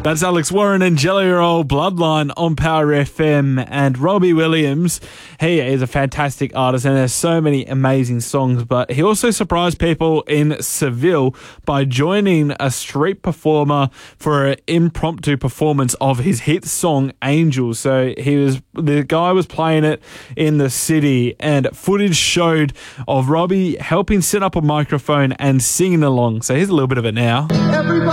That's Alex Warren and Jelly Roll, Bloodline on Power FM. And Robbie Williams, he is a fantastic artist and there's so many amazing songs, but he also surprised people in Seville by joining a street performer for an impromptu performance of his hit song Angels. So the guy was playing it in the city and footage showed of Robbie helping set up a microphone and singing along. So here's a little bit of it now. Everybody